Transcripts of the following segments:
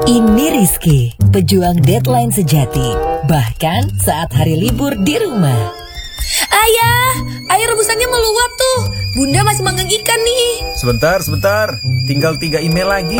Ini Rizky, pejuang deadline sejati. Bahkan saat hari libur di rumah. Ayah, air rebusannya meluap tuh. Bunda masih manggang ikan nih. Sebentar. Tinggal 3 email lagi.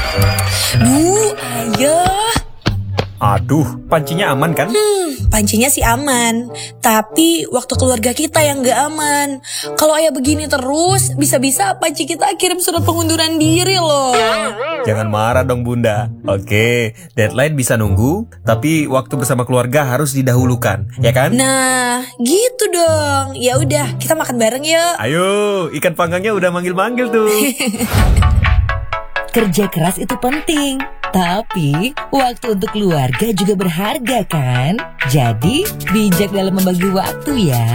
Ayah. Aduh, pancinya aman kan? Pancinya sih aman, tapi waktu keluarga kita yang gak aman. Kalau ayah begini terus, bisa-bisa panci kita kirim surat pengunduran diri loh. Jangan marah dong Bunda. Oke, deadline bisa nunggu, tapi waktu bersama keluarga harus didahulukan, ya kan? Nah, gitu dong. Ya udah, kita makan bareng yuk. Ayo, ikan panggangnya udah manggil-manggil tuh. Kerja keras itu penting, tapi waktu untuk keluarga juga berharga kan? Jadi bijak dalam membagi waktu ya.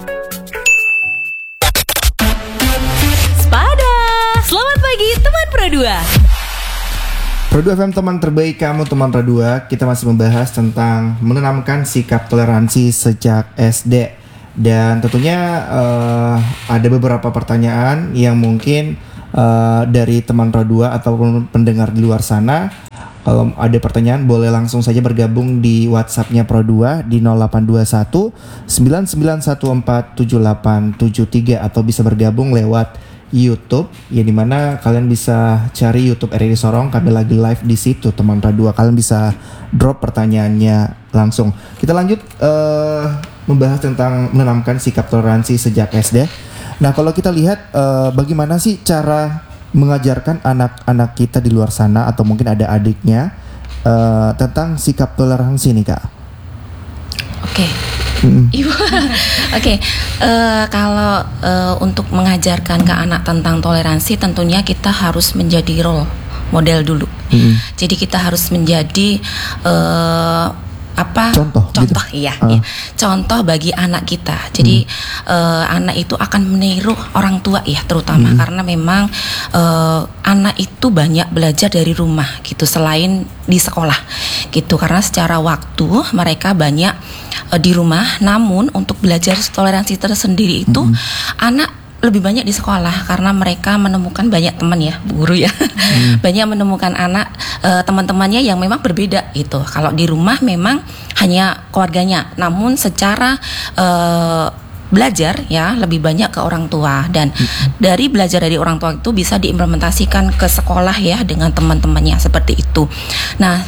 Spada, selamat pagi teman Pro 2. Pro 2 FM teman terbaik kamu teman Pro 2. Kita masih membahas tentang menanamkan sikap toleransi sejak SD. Dan tentunya ada beberapa pertanyaan yang mungkin dari teman Pro 2 ataupun pendengar di luar sana. Kalau ada pertanyaan boleh langsung saja bergabung di WhatsApp-nya Pro 2 di 0821 9914 7873 atau bisa bergabung lewat YouTube, ya dimana kalian bisa cari YouTube RRI Sorong, kami lagi live di situ teman Pro 2. Kalian bisa drop pertanyaannya langsung. Kita lanjut membahas tentang menanamkan sikap toleransi sejak SD. Nah, kalau kita lihat bagaimana sih cara mengajarkan anak-anak kita di luar sana atau mungkin ada adiknya tentang sikap toleransi nih Kak? Oke. Ibu, oke. Kalau untuk mengajarkan ke anak tentang toleransi, tentunya kita harus menjadi role model dulu. Jadi kita harus menjadi contoh gitu. Iya. Contoh bagi anak kita. Jadi anak itu akan meniru orang tua ya, terutama karena memang anak itu banyak belajar dari rumah gitu, selain di sekolah gitu, karena secara waktu mereka banyak di rumah, namun untuk belajar toleransi tersendiri itu anak lebih banyak di sekolah karena mereka menemukan banyak teman ya, Bu Guru ya. Banyak menemukan anak teman-temannya yang memang berbeda gitu. Kalau di rumah memang hanya keluarganya, namun secara belajar ya lebih banyak ke orang tua, dan dari belajar dari orang tua itu bisa diimplementasikan ke sekolah ya dengan teman-temannya seperti itu. Nah,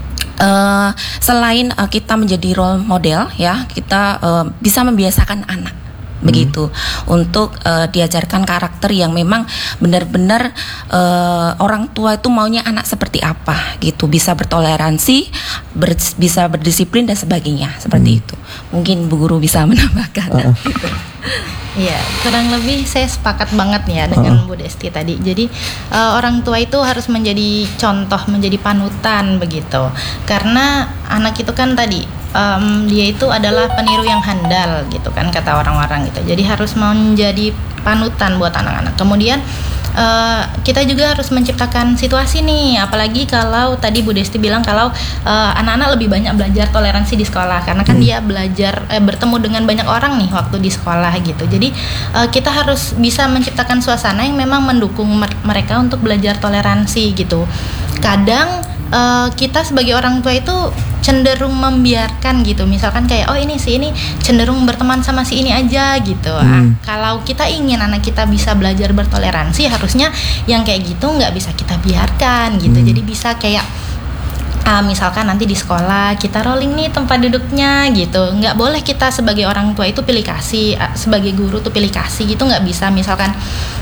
selain kita menjadi role model ya, kita bisa membiasakan anak begitu untuk diajarkan karakter yang memang benar-benar orang tua itu maunya anak seperti apa gitu, bisa bertoleransi, bisa berdisiplin dan sebagainya seperti itu. Mungkin Bu Guru bisa menambahkan. Iya, kurang lebih saya sepakat banget nih ya dengan Bu Desti tadi. Jadi orang tua itu harus menjadi contoh, menjadi panutan begitu. Karena anak itu kan tadi dia itu adalah peniru yang handal gitu kan kata orang-orang gitu. Jadi harus menjadi panutan buat anak-anak. Kemudian kita juga harus menciptakan situasi nih, apalagi kalau tadi Bu Desti bilang kalau anak-anak lebih banyak belajar toleransi di sekolah karena kan dia belajar bertemu dengan banyak orang nih waktu di sekolah gitu. Jadi kita harus bisa menciptakan suasana yang memang mendukung mereka untuk belajar toleransi gitu. Kadang kita sebagai orang tua itu cenderung membiarkan gitu, misalkan kayak ini si ini cenderung berteman sama si ini aja gitu. Kalau kita ingin anak kita bisa belajar bertoleransi, harusnya yang kayak gitu nggak bisa kita biarkan gitu. Jadi bisa kayak misalkan nanti di sekolah kita rolling nih tempat duduknya gitu, nggak boleh kita sebagai orang tua itu pilih kasih, sebagai guru tuh pilih kasih gitu, nggak bisa. Misalkan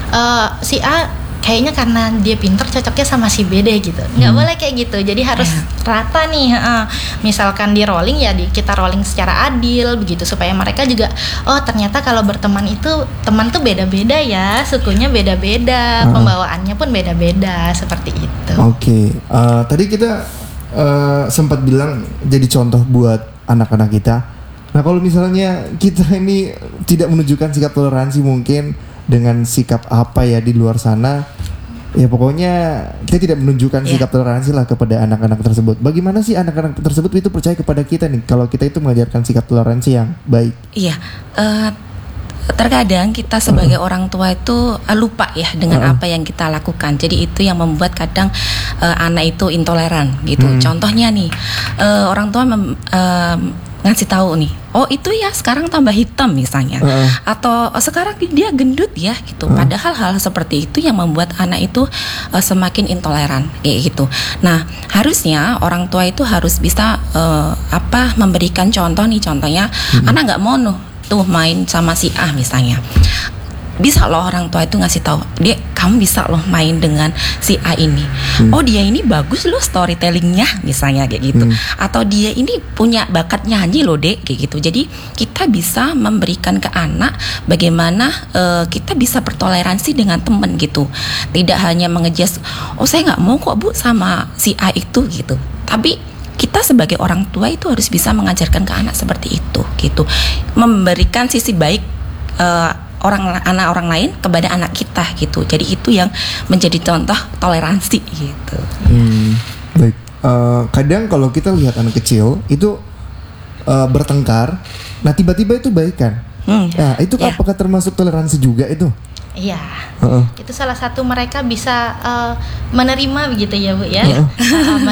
si A kayaknya karena dia pintar cocoknya sama si B deh gitu, nggak boleh kayak gitu. Jadi harus rata nih. Misalkan di rolling ya kita rolling secara adil begitu, supaya mereka juga ternyata kalau berteman itu teman tuh beda-beda ya, sukunya beda-beda, pembawaannya pun beda-beda seperti itu. Oke. Tadi kita sempat bilang jadi contoh buat anak-anak kita. Nah, kalau misalnya kita ini tidak menunjukkan sikap toleransi mungkin dengan sikap apa ya di luar sana, ya pokoknya kita tidak menunjukkan sikap toleransi lah kepada anak-anak tersebut. Bagaimana sih anak-anak tersebut itu percaya kepada kita nih kalau kita itu mengajarkan sikap toleransi yang baik? Iya, terkadang kita sebagai orang tua itu lupa ya dengan apa yang kita lakukan. Jadi itu yang membuat kadang anak itu intoleran gitu. Contohnya nih, orang tua ngasih tahu nih, oh itu ya sekarang tambah hitam misalnya, atau sekarang dia gendut ya gitu. Padahal hal seperti itu yang membuat anak itu semakin intoleran kayak gitu. Nah harusnya orang tua itu harus bisa memberikan contoh nih, contohnya anak nggak mau tuh main sama si A misalnya. Bisa loh orang tua itu ngasih tahu, Dek, kamu bisa loh main dengan si A ini. Oh dia ini bagus loh storytellingnya misalnya kayak gitu. Atau dia ini punya bakat nyanyi loh Dek kayak gitu. Jadi kita bisa memberikan ke anak bagaimana kita bisa bertoleransi dengan teman gitu. Tidak hanya mengejas, oh saya nggak mau kok Bu sama si A itu gitu. Tapi kita sebagai orang tua itu harus bisa mengajarkan ke anak seperti itu gitu. Memberikan sisi baik anak orang lain kepada anak kita gitu. Jadi itu yang menjadi contoh toleransi gitu. Baik. Kadang kalau kita lihat anak kecil itu bertengkar, nah tiba-tiba itu baikan. Nah itu apakah termasuk toleransi juga itu? Iya, itu salah satu mereka bisa menerima begitu ya Bu ya.